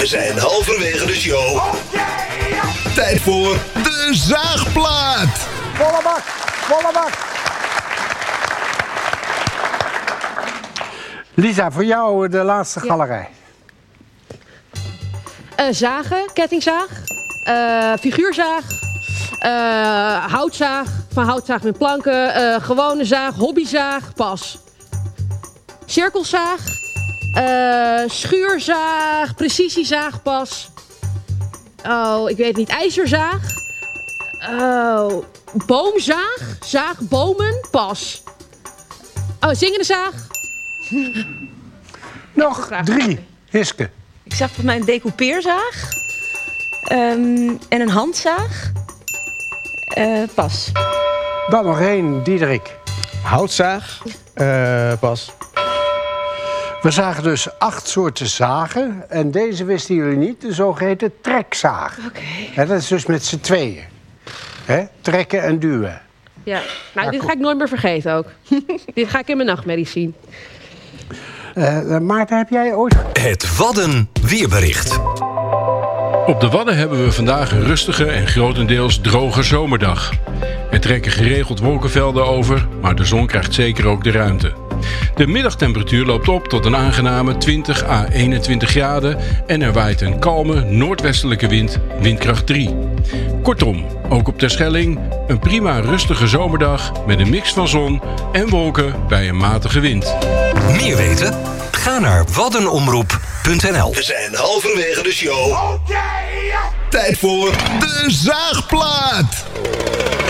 We zijn halverwege de show. Tijd voor de zaagplaat. Volle bak, volle bak. Lisa, voor jou de laatste galerij. Zagen, kettingzaag, figuurzaag, houtzaag, van houtzaag met planken, gewone zaag, hobbyzaag, pas. Cirkelzaag, schuurzaag, precisiezaag, pas. Oh, ik weet niet, ijzerzaag. Oh, boomzaag, zaag, bomen, pas. Oh, zingende zaag. Nog 3, Hiske. Ik zag volgens mij een decoupeerzaag. En een handzaag. Pas. Dan nog 1, Diederik. Houtzaag. Pas. We zagen dus 8 soorten zagen. En deze wisten jullie niet, de zogeheten trekzaag. Oké. Dat is dus met z'n tweeën. Trekken en duwen. Ja, nou, dit ga ik nooit meer vergeten ook. Dit ga ik in mijn nachtmerries zien. Maarten, heb jij ooit... Het Wadden weerbericht. Op de Wadden hebben we vandaag een rustige en grotendeels droge zomerdag. Er trekken geregeld wolkenvelden over, maar de zon krijgt zeker ook de ruimte. De middagtemperatuur loopt op tot een aangename 20 à 21 graden... en er waait een kalme noordwestelijke wind, windkracht 3. Kortom, ook op Terschelling een prima rustige zomerdag... met een mix van zon en wolken bij een matige wind. Meer weten? Ga naar waddenomroep.nl. We zijn halverwege de show. Tijd voor de zaagplaat.